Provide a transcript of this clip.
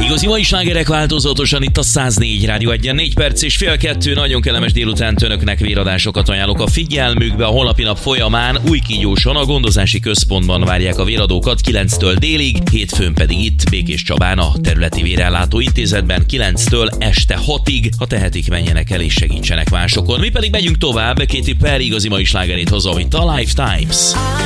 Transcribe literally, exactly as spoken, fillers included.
Igazi mai slágerek változatosan itt a száznégy Rádió egyen, négy perc és fél kettő, nagyon kellemes délután önöknek véradásokat ajánlok a figyelmükbe. A holnapi nap folyamán Újkígyóson a gondozási központban várják a véradókat kilenctől délig, hétfőn pedig itt Békés Csabán a területi vérellátó intézetben kilenctől este hatig. Ha tehetik, menjenek el és segítsenek másokon. Mi pedig megyünk tovább, Katy Perry igazi mai slágerét hozom itt a Lifetimes.